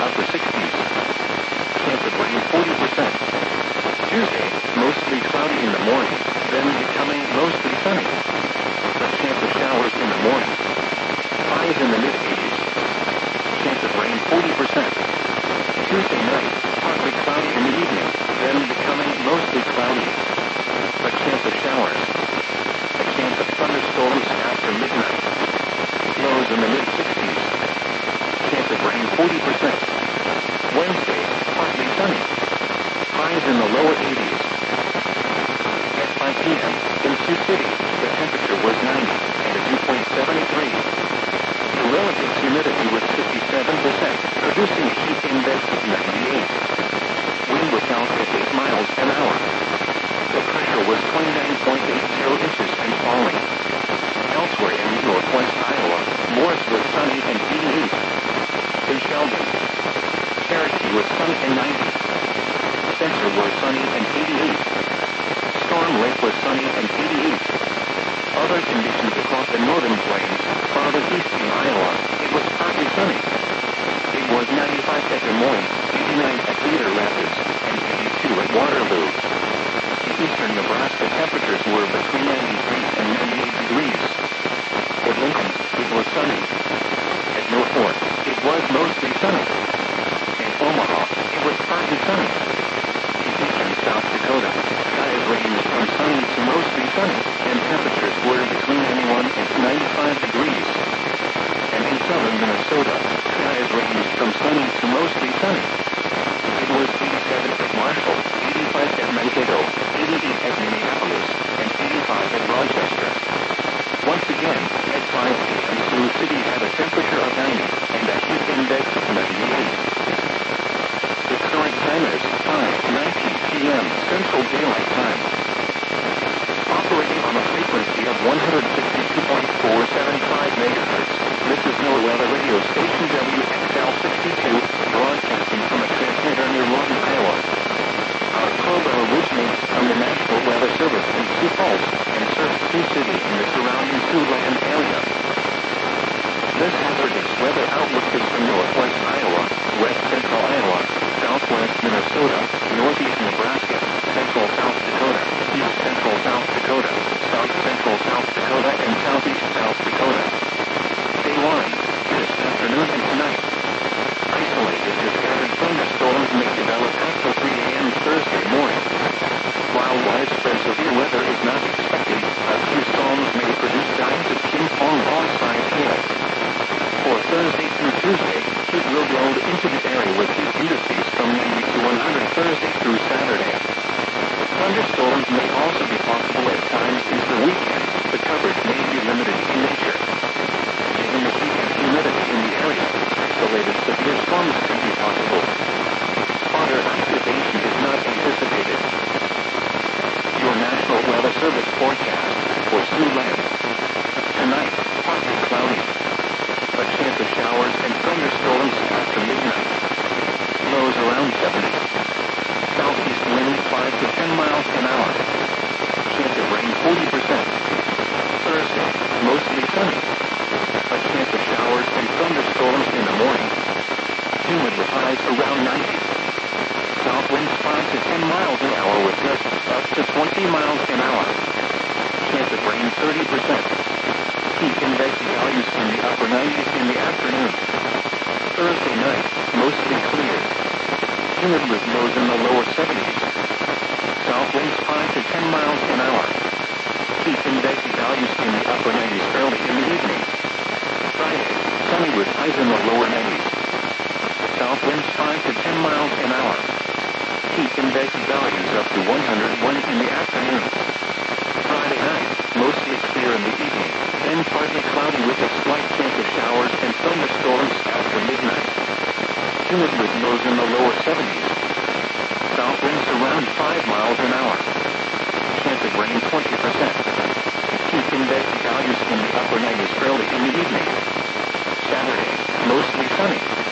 upper 60s. Chance of rain 40%. Tuesday, mostly cloudy in the morning, then becoming mostly sunny. A chance of showers in the morning. Highs in the mid-80s. Chance of rain 40%. Tuesday night, partly cloudy in the evening, then becoming mostly cloudy. A chance of showers. A chance of thunderstorms after midnight. Lows in the mid-60s. Chance of rain 40%. Wednesday, partly sunny. Highs in the lower 80s. At 5 p.m., in Sioux City, the temperature was 90, and a dew point 73. The relative humidity was 57%, producing a heat index of 98. Wind was out at 8 miles an hour. The pressure was 29.80 inches and falling. Elsewhere in northwest Iowa, Morris was sunny and 88. In Sheldon, Cherokee was sunny and 90. Spencer was sunny and 88. Storm Lake was sunny and 88. Other conditions across the northern plains, farther east in Iowa, it was partly sunny. It was 95 at Des Moines, 89 at Cedar Rapids, and 82 at Waterloo. In eastern Nebraska, temperatures were between 93 and 98 degrees. At Lincoln, it was sunny. At North Fork, it was mostly sunny. In Omaha, it was partly sunny. In eastern South Dakota, skies ranged from sunny to mostly sunny, and temperatures were between 91 and 95 degrees. And in southern Minnesota, skies ranged from sunny to mostly sunny. It was 87 at Marshall, 85 at Mankato, 88 at Minneapolis, and 85 at Rochester. Once again, at 5 p.m. Sioux City had a temperature of 90, and a heat index of 98. The current time is 5:19 p.m. Central Daylight Time. Operating on a frequency of 162.475 MHz, this is NOAA Weather Radio Station WXL-62, broadcasting from a transmitter near Lawton, Iowa. Our program originates from the National Weather Service in Sioux Falls and serves Sioux City and the surrounding Siouxland area. This hazardous weather outlook is from northwest Iowa, west central Iowa, southwest Minnesota, northeast Nebraska, central South Dakota, east central South Dakota, south central South Dakota, and southeast South Dakota. Day 1, this afternoon and tonight. Isolated to scattered thunderstorms may develop after 3 a.m. Thursday morning. While widespread severe weather is not expected, a few storms may produce giant of King Kong on-site hail. For Thursday through Tuesday, heat will build into the area with heat indices from 90 to 100 Thursday through Saturday. Thunderstorms may also be possible at times into the weekend. The coverage may be limited in nature. Given the heat and humidity in the area, isolated severe storms could be possible. Spotter activation is not anticipated. Your National Weather Service forecast for Siouxland. Tonight, partly cloudy. A chance of showers and thunderstorms after midnight. Lows around 70. Southeast winds 5 to 10 miles an hour. Chance of rain 40%. Thursday, mostly sunny. A chance of showers and thunderstorms in the morning. Humid with highs around 90. South winds 5 to 10 miles an hour with gusts up to 20 miles an hour. Chance of rain 30%. Heat index values in the upper 90s in the afternoon. Thursday night, mostly clear. Humid with lows in the lower 70s. South winds 5 to 10 miles an hour. Heat index values in the upper 90s early in the evening. Friday, sunny with highs in the lower 90s. South winds 5 to 10 miles an hour. Heat index values up to 101 in the afternoon. Friday night, mostly clear in the evening, then partly cloudy with a slight chance of showers and thunderstorms after midnight. Humid with lows in the lower 70s. South winds around 5 miles an hour. Chance of rain 20%. Heat index values in the upper 90s early in the evening. Saturday, mostly sunny.